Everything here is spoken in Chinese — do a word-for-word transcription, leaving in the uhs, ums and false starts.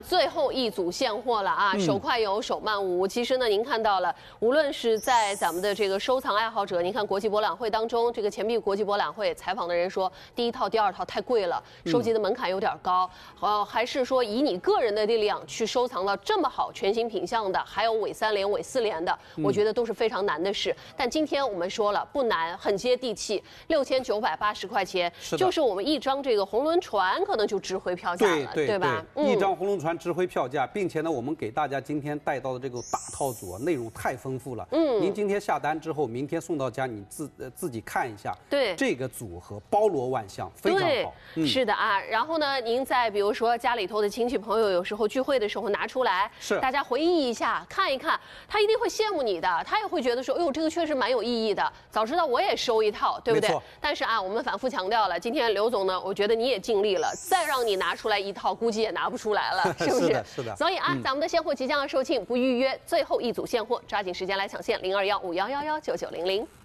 最后一组现货了啊，手快有，手慢无。其实呢，您看到了，无论是在咱们的这个收藏爱好者，您看国际博览会当中，这个钱币国际博览会采访的人说，第一套、第二套太贵了，收集的门槛有点高，呃，还是说以你个人的力量去收藏到这么好全新品相的，还有伪三连、伪四连的，我觉得都是非常难的事。但今天我们说了，不难，很接地气，六千九百八十块钱，就是我们一张这个红轮船可能就值回票价了， 对对对吧？ 嗯、一张红轮船值回票价，并且呢，我们给大家今天带到的这个大套组啊，内容太丰富了。嗯，您今天下单之后，明天送到家，你自呃自己看一下。 对， 这个组合包罗万象，非常好。 嗯、是的啊。然后呢，您在比如说家里头的亲戚朋友，有时候聚会的时候拿出来， 是大家回忆一下，看一看，他一定会羡慕你的，他也会觉得说，哎呦，这个确实蛮有意义的。早知道我也收一套，对不对？但是啊，我们反复强调了，今天刘总呢，我觉得你也尽力了，再让你拿出来一套，估计也拿不出来了，是不是？ 是的，是的。 所以啊，嗯、咱们的现货即将要售罄，不预约，最后一组现货，抓紧时间来抢现，零二幺五幺幺幺九九零零。